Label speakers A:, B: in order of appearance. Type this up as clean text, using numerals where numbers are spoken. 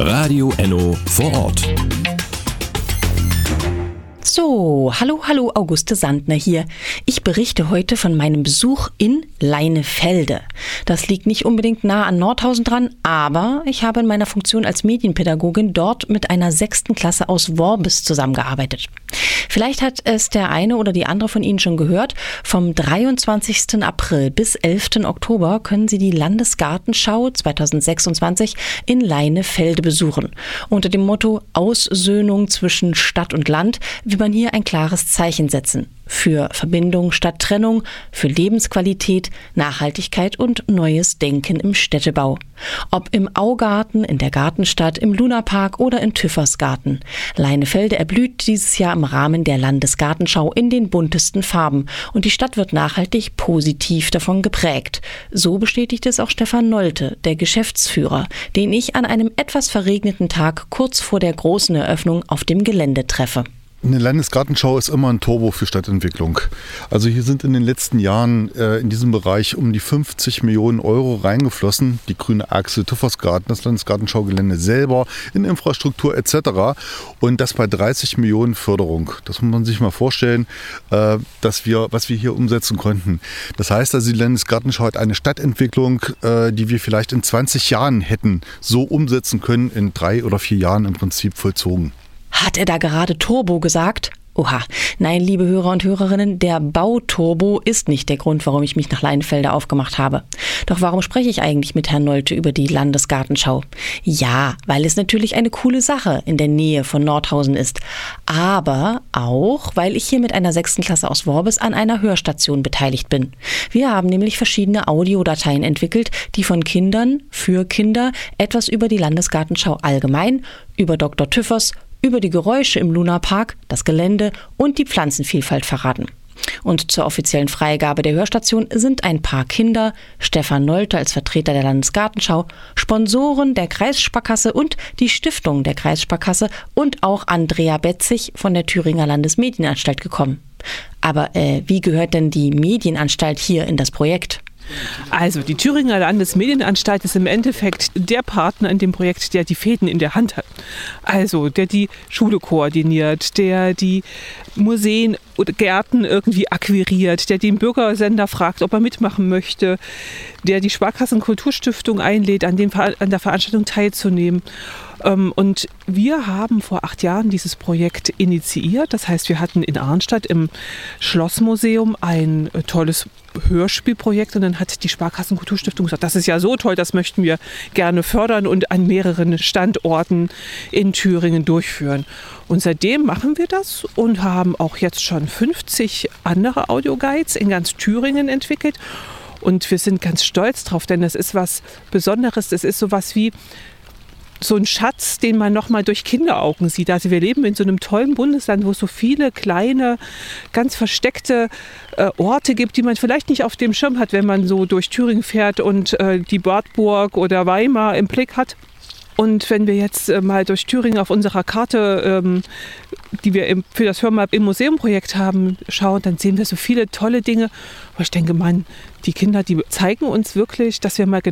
A: Radio Enno vor Ort.
B: So, hallo, Auguste Sandner hier. Ich berichte heute von meinem Besuch in Leinefelde. Das liegt nicht unbedingt nah an Nordhausen dran, aber ich habe in meiner Funktion als Medienpädagogin dort mit einer 6. Klasse aus Worbis zusammengearbeitet. Vielleicht hat es der eine oder die andere von Ihnen schon gehört. Vom 23. April bis 11. Oktober können Sie die Landesgartenschau 2026 in Leinefelde besuchen. Unter dem Motto Aussöhnung zwischen Stadt und Land will man hier ein klares Zeichen setzen. Für Verbindung statt Trennung, für Lebensqualität, Nachhaltigkeit und neues Denken im Städtebau. Ob im Augarten, in der Gartenstadt, im Lunapark oder in Tüffersgarten. Leinefelde erblüht dieses Jahr im Rahmen der Landesgartenschau in den buntesten Farben und die Stadt wird nachhaltig positiv davon geprägt. So bestätigt es auch Stefan Nolte, der Geschäftsführer, den ich an einem etwas verregneten Tag kurz vor der großen Eröffnung auf dem Gelände treffe.
C: Eine Landesgartenschau ist immer ein Turbo für Stadtentwicklung. Also hier sind in den letzten Jahren in diesem Bereich um die 50 Millionen Euro reingeflossen. Die grüne Achse, Tüffersgarten, das Landesgartenschaugelände selber, in Infrastruktur etc. Und das bei 30 Millionen Förderung. Das muss man sich mal vorstellen, was wir hier umsetzen konnten. Das heißt also, die Landesgartenschau hat eine Stadtentwicklung, die wir vielleicht in 20 Jahren hätten so umsetzen können, in 3 oder 4 Jahren im Prinzip vollzogen.
B: Hat er da gerade Turbo gesagt? Oha. Nein, liebe Hörer und Hörerinnen, der Bauturbo ist nicht der Grund, warum ich mich nach Leinefelde aufgemacht habe. Doch warum spreche ich eigentlich mit Herrn Nolte über die Landesgartenschau? Ja, weil es natürlich eine coole Sache in der Nähe von Nordhausen ist. Aber auch, weil ich hier mit einer 6. Klasse aus Worbis an einer Hörstation beteiligt bin. Wir haben nämlich verschiedene Audiodateien entwickelt, die von Kindern für Kinder etwas über die Landesgartenschau allgemein, über Dr. Tüffers, über die Geräusche im Lunapark, das Gelände und die Pflanzenvielfalt verraten. Und zur offiziellen Freigabe der Hörstation sind ein paar Kinder, Stefan Nolte als Vertreter der Landesgartenschau, Sponsoren der Kreissparkasse und die Stiftung der Kreissparkasse und auch Andrea Betzig von der Thüringer Landesmedienanstalt gekommen. Aber wie gehört denn die Medienanstalt hier in das Projekt?
D: Also die Thüringer Landesmedienanstalt ist im Endeffekt der Partner in dem Projekt, der die Fäden in der Hand hat. Also der die Schule koordiniert, der die Museen oder Gärten irgendwie akquiriert, der den Bürgersender fragt, ob er mitmachen möchte, der die Sparkassen-Kulturstiftung einlädt, an der Veranstaltung teilzunehmen. Und wir haben vor 8 Jahren dieses Projekt initiiert. Das heißt, wir hatten in Arnstadt im Schlossmuseum ein tolles Hörspielprojekt und dann hat die Sparkassen-Kulturstiftung gesagt, das ist ja so toll, das möchten wir gerne fördern und an mehreren Standorten in Thüringen durchführen. Und seitdem machen wir das und haben auch jetzt schon 50 andere Audioguides in ganz Thüringen entwickelt. Und wir sind ganz stolz drauf, denn das ist was Besonderes. Das ist sowas wie so ein Schatz, den man nochmal durch Kinderaugen sieht. Also wir leben in so einem tollen Bundesland, wo es so viele kleine, ganz versteckte Orte gibt, die man vielleicht nicht auf dem Schirm hat, wenn man so durch Thüringen fährt und die Wartburg oder Weimar im Blick hat. Und wenn wir jetzt mal durch Thüringen auf unserer Karte, die wir für das Hörmap im Museumprojekt haben, schauen, dann sehen wir so viele tolle Dinge. Aber ich denke, die Kinder, die zeigen uns wirklich, dass wir mal